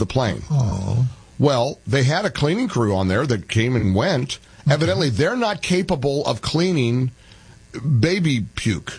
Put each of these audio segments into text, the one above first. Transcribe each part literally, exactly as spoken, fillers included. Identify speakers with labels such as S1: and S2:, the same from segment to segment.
S1: the plane.
S2: Oh.
S1: Well, they had a cleaning crew on there that came and went. Okay. Evidently, they're not capable of cleaning baby puke.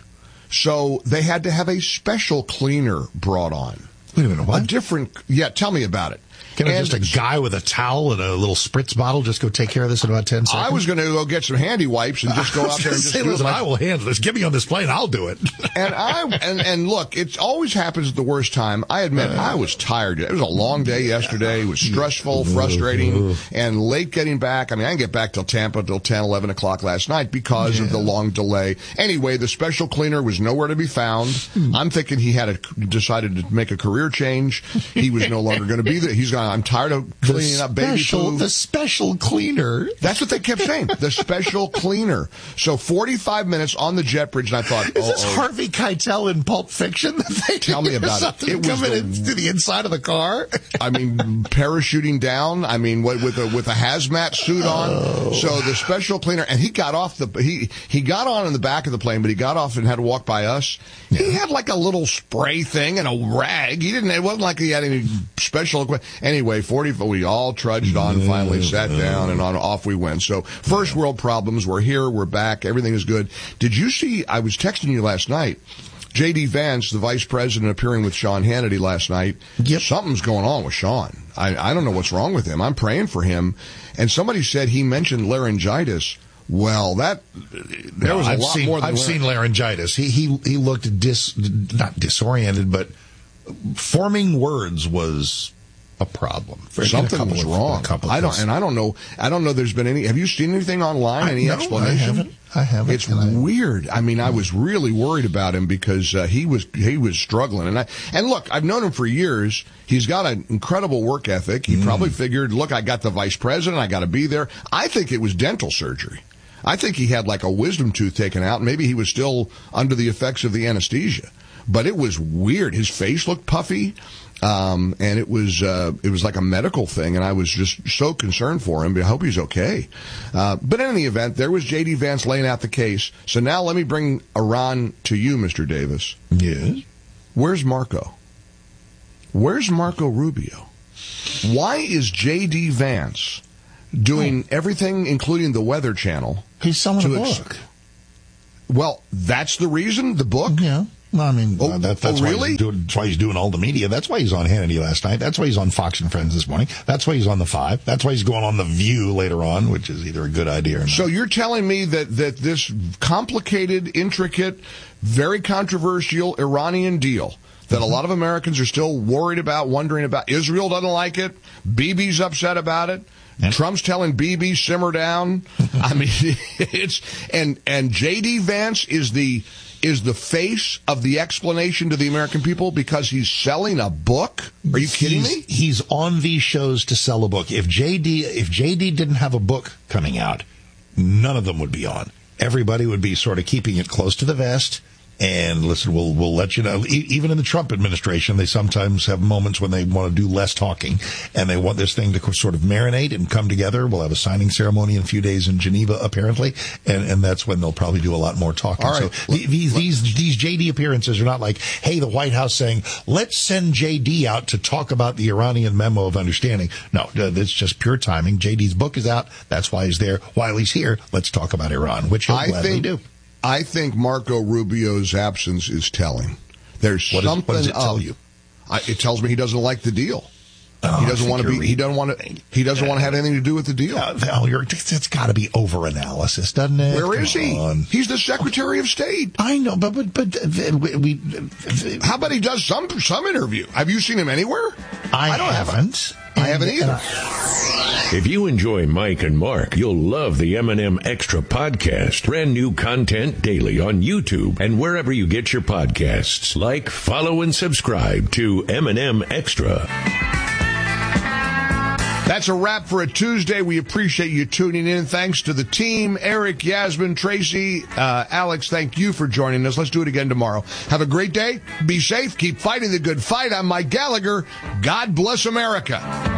S1: So they had to have a special cleaner brought on.
S2: Wait a minute, what?
S1: A different, yeah, tell me about it.
S2: Can
S1: and
S2: just a guy with a towel and a little spritz bottle just go take care of this in about ten seconds?
S1: I was going to go get some handy wipes and just go out there and just
S2: say,
S1: do
S2: listen,
S1: it.
S2: I will handle this. Get me on this plane. I'll do it.
S1: and I and, and look, it always happens at the worst time. I admit uh, I was tired. It was a long day yesterday. It was stressful, frustrating, and late getting back. I mean, I didn't get back till Tampa till ten, eleven o'clock last night because yeah. of the long delay. Anyway, the special cleaner was nowhere to be found. Hmm. I'm thinking he had a, decided to make a career change. He was no longer going to be there. He's going, I'm tired of cleaning up baby poo.
S2: The special cleaner.
S1: That's what they kept saying. The special cleaner. So forty-five minutes on the jet bridge, and I thought,
S2: is this Harvey Keitel in Pulp Fiction? That they
S1: Tell me about it. It
S2: was the, into the inside of the car.
S1: I mean, parachuting down. I mean, with a with a hazmat suit on.
S2: Oh.
S1: So the special cleaner, and he got off the he he got on in the back of the plane, but he got off and had to walk by us. Yeah. He had like a little spray thing and a rag. He didn't. It wasn't like he had any special equipment. Anyway, forty. We all trudged on. Finally sat down and on off we went. So first world problems. We're here. We're back. Everything is good. Did you see? I was texting you last night. J D. Vance, the vice president, appearing with Sean Hannity last night.
S2: Yep.
S1: Something's going on with Sean. I, I don't know what's wrong with him. I'm praying for him. And somebody said he mentioned laryngitis. Well, that there
S2: no,
S1: was a
S2: I've
S1: lot
S2: seen,
S1: more than
S2: I've
S1: laryngitis.
S2: seen laryngitis. He he he looked dis not disoriented, but forming words was a problem.
S1: Something was
S2: of,
S1: wrong. I don't, and I don't know. I don't know. There's been any. Have you seen anything online?
S2: I,
S1: any
S2: no,
S1: explanation?
S2: I haven't. I haven't.
S1: It's weird. I mean, I was really worried about him because uh, he was he was struggling. And I and look, I've known him for years. He's got an incredible work ethic. He mm. probably figured, look, I got the vice president. I got to be there. I think it was dental surgery. I think he had like a wisdom tooth taken out. Maybe he was still under the effects of the anesthesia. But it was weird. His face looked puffy. Um, and it was, uh, it was like a medical thing, and I was just so concerned for him. I hope he's okay. Uh, but in any event, there was J D. Vance laying out the case. So now let me bring Iran to you, Mister Davis.
S2: Yes.
S1: Where's Marco? Where's Marco Rubio? Why is J D. Vance doing oh. everything, including the Weather Channel?
S2: He's selling a
S1: ex-
S2: book.
S1: Well, that's the reason, the book?
S2: Yeah. Well, I mean,
S1: oh,
S2: uh, that, that's,
S1: oh,
S2: why
S1: really?
S2: he's doing, that's why he's doing all the media. That's why he's on Hannity last night. That's why he's on Fox and Friends this morning. That's why he's on The Five. That's why he's going on The View later on, which is either a good idea or not.
S1: So you're telling me that, that this complicated, intricate, very controversial Iranian deal that mm-hmm. a lot of Americans are still worried about, wondering about, Israel doesn't like it, Bibi's upset about it, yeah. Trump's telling Bibi, simmer down. I mean, it's, and, and J D. Vance is the, is the face of the explanation to the American people because he's selling a book? Are you kidding
S2: he's,
S1: me?
S2: He's on these shows to sell a book. If J D, if J D didn't have a book coming out, none of them would be on. Everybody would be sort of keeping it close to the vest. And listen, we'll we'll let you know. E- even in the Trump administration, they sometimes have moments when they want to do less talking, and they want this thing to sort of marinate and come together. We'll have a signing ceremony in a few days in Geneva, apparently, and and that's when they'll probably do a lot more talking.
S1: All right.
S2: So the, these these these J D appearances are not like, hey, the White House saying, let's send J D out to talk about the Iranian memo of understanding. No, it's just pure timing. J D's book is out. That's why he's there. While he's here, let's talk about Iran, which he'll
S1: I
S2: gladly
S1: think-
S2: do.
S1: I think Marco Rubio's absence is telling. There's
S2: what is,
S1: something.
S2: What does it tell
S1: of,
S2: you?
S1: I, it tells me he doesn't like the deal.
S2: Oh,
S1: he doesn't want to be. He doesn't want to. He doesn't uh, want to have anything to do with the deal.
S2: Uh, well, you're, it's got to be over-analysis, doesn't it?
S1: Where
S2: Come
S1: is he?
S2: on.
S1: He's the Secretary of State.
S2: I know, but but but uh, we. we uh,
S1: How about he does some some interview? Have you seen him anywhere?
S2: I,
S1: I don't
S2: haven't.
S1: Have I haven't either.
S3: If you enjoy Mike and Mark, you'll love the M and M Extra podcast. Brand new content daily on YouTube and wherever you get your podcasts. Like, follow, and subscribe to M and M Extra.
S1: That's a wrap for a Tuesday. We appreciate you tuning in. Thanks to the team, Eric, Yasmin, Tracy, uh, Alex, thank you for joining us. Let's do it again tomorrow. Have a great day. Be safe. Keep fighting the good fight. I'm Mike Gallagher. God bless America.